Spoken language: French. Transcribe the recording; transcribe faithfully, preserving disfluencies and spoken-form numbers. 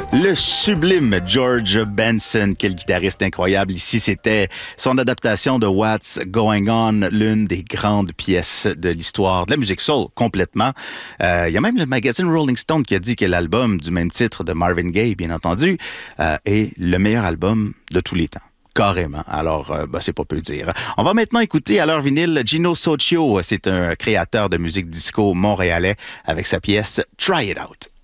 Le sublime George Benson, quel guitariste incroyable. Ici, c'était son adaptation de What's Going On, l'une des grandes pièces de l'histoire de la musique soul, complètement. Euh, il y a même le magazine Rolling Stone qui a dit que l'album du même titre de Marvin Gaye, bien entendu, euh, est le meilleur album de tous les temps. Carrément. Alors, euh, ben, c'est pas peu dire. On va maintenant écouter à l'heure vinyle Gino Socio. C'est un créateur de musique disco montréalais avec sa pièce Try It Out.